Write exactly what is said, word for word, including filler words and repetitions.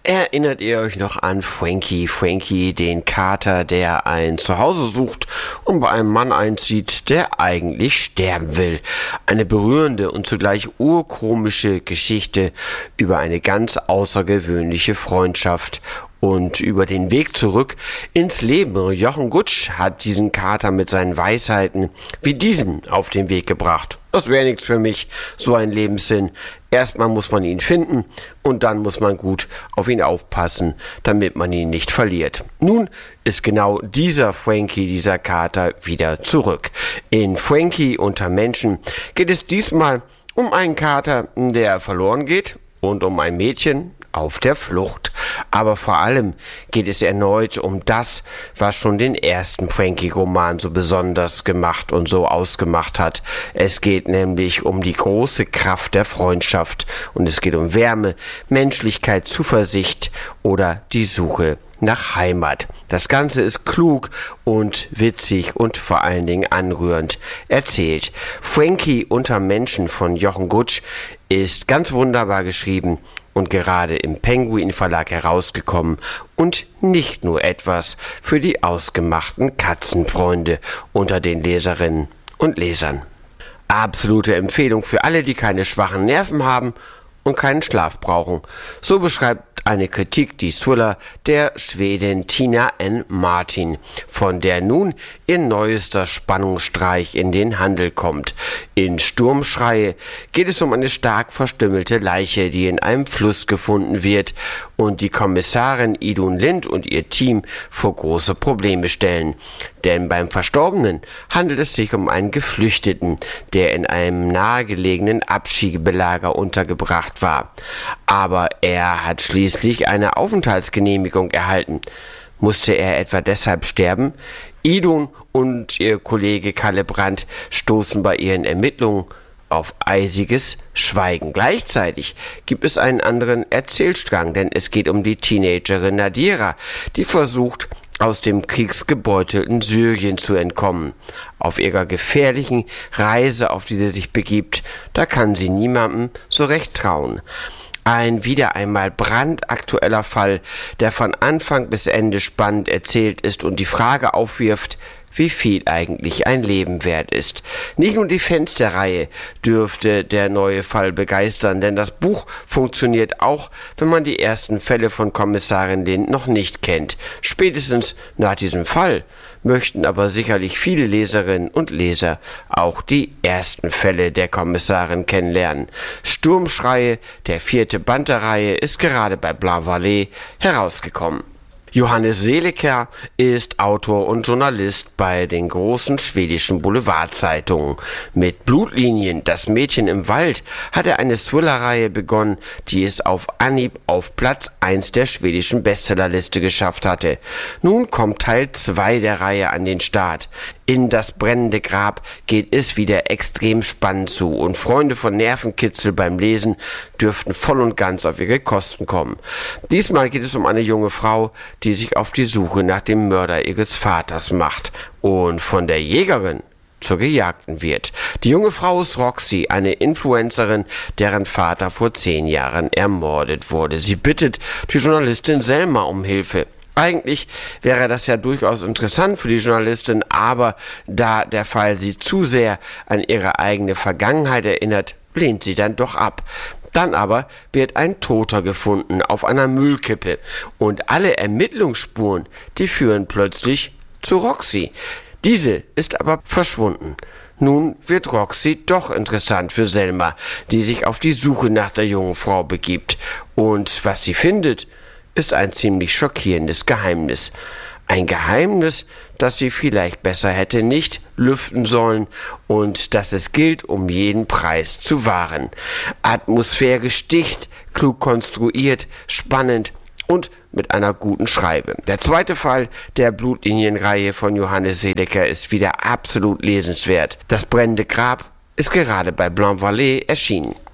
Erinnert ihr euch noch an Frankie? Frankie, den Kater, der ein Zuhause sucht und bei einem Mann einzieht, der eigentlich sterben will. Eine berührende und zugleich urkomische Geschichte über eine ganz außergewöhnliche Freundschaft und über den Weg zurück ins Leben. Jochen Gutsch hat diesen Kater mit seinen Weisheiten wie diesen auf den Weg gebracht. Das wäre nichts für mich, so ein Lebenssinn. Erstmal muss man ihn finden und dann muss man gut auf ihn aufpassen, damit man ihn nicht verliert. Nun ist genau dieser Frankie, dieser Kater, wieder zurück. In Frankie unter Menschen geht es diesmal um einen Kater, der verloren geht, und um ein Mädchen auf der Flucht. Aber vor allem geht es erneut um das, was schon den ersten Frankie-Roman so besonders gemacht und so ausgemacht hat. Es geht nämlich um die große Kraft der Freundschaft und es geht um Wärme, Menschlichkeit, Zuversicht oder die Suche nach Heimat. Das Ganze ist klug und witzig und vor allen Dingen anrührend erzählt. Frankie unter Menschen von Jochen Gutsch ist ganz wunderbar geschrieben und gerade im Penguin Verlag herausgekommen und nicht nur etwas für die ausgemachten Katzenfreunde unter den Leserinnen und Lesern. Absolute Empfehlung für alle, die keine schwachen Nerven haben und keinen Schlaf brauchen. So beschreibt eine Kritik die Thriller der Schwedin Tina N. Martin, von der nun ihr neuester Spannungsstreich in den Handel kommt. In Sturmschreie geht es um eine stark verstümmelte Leiche, die in einem Fluss gefunden wird und die Kommissarin Idun Lind und ihr Team vor große Probleme stellen. Denn beim Verstorbenen handelt es sich um einen Geflüchteten, der in einem nahegelegenen Abschiebelager untergebracht war. Aber er hat schließlich eine Aufenthaltsgenehmigung erhalten. Musste er etwa deshalb sterben? Idun und ihr Kollege Kalle Brandt stoßen bei ihren Ermittlungen auf eisiges Schweigen. Gleichzeitig gibt es einen anderen Erzählstrang, denn es geht um die Teenagerin Nadira, die versucht, aus dem kriegsgebeutelten Syrien zu entkommen. Auf ihrer gefährlichen Reise, auf die sie sich begibt, da kann sie niemandem so recht trauen. Ein wieder einmal brandaktueller Fall, der von Anfang bis Ende spannend erzählt ist und die Frage aufwirft, wie viel eigentlich ein Leben wert ist. Nicht nur die Fans der Reihe dürfte der neue Fall begeistern, denn das Buch funktioniert auch, wenn man die ersten Fälle von Kommissarin Lind noch nicht kennt. Spätestens nach diesem Fall möchten aber sicherlich viele Leserinnen und Leser auch die ersten Fälle der Kommissarin kennenlernen. Sturmschreie, der vierte Band der Reihe, ist gerade bei Blainvallée herausgekommen. Johannes Seleker ist Autor und Journalist bei den großen schwedischen Boulevardzeitungen. Mit Blutlinien, das Mädchen im Wald, hat er eine Thriller-Reihe begonnen, die es auf Anhieb auf Platz eins der schwedischen Bestsellerliste geschafft hatte. Nun kommt Teil zwei der Reihe an den Start. In das brennende Grab geht es wieder extrem spannend zu und Freunde von Nervenkitzel beim Lesen dürften voll und ganz auf ihre Kosten kommen. Diesmal geht es um eine junge Frau, die sich auf die Suche nach dem Mörder ihres Vaters macht und von der Jägerin zur Gejagten wird. Die junge Frau ist Roxy, eine Influencerin, deren Vater vor zehn Jahren ermordet wurde. Sie bittet die Journalistin Selma um Hilfe. Eigentlich wäre das ja durchaus interessant für die Journalistin, aber da der Fall sie zu sehr an ihre eigene Vergangenheit erinnert, lehnt sie dann doch ab. Dann aber wird ein Toter gefunden auf einer Müllkippe und alle Ermittlungsspuren, die führen plötzlich zu Roxy. Diese ist aber verschwunden. Nun wird Roxy doch interessant für Selma, die sich auf die Suche nach der jungen Frau begibt. Und was sie findet, ist ein ziemlich schockierendes Geheimnis. Ein Geheimnis, das sie vielleicht besser hätte nicht lüften sollen und das es gilt, um jeden Preis zu wahren. Atmosphärisch dicht, klug konstruiert, spannend und mit einer guten Schreibe. Der zweite Fall der Blutlinienreihe von Johannes Seleker ist wieder absolut lesenswert. Das brennende Grab ist gerade bei Blainvallée erschienen.